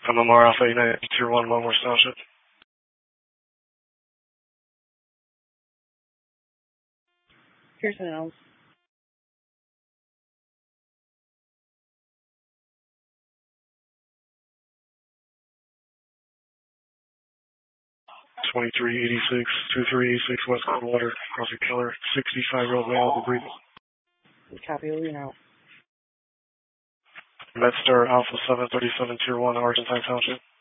MMR Alpha 89, Tier 1, Leavenworth Township. Pearson Elms. $2386, 2386 West Coldwater, Crossing Killer, 65-year-old male with breathing. Copy, leaving out. MedStar Alpha 737, Tier 1, Argentine Township.